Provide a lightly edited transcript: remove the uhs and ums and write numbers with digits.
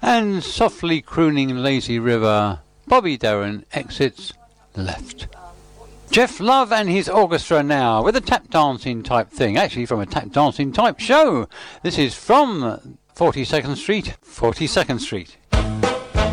And softly crooning Lazy River, Bobby Darin exits left. Jeff Love and his orchestra now with a tap dancing type thing, actually from a tap dancing type show. This is from 42nd Street.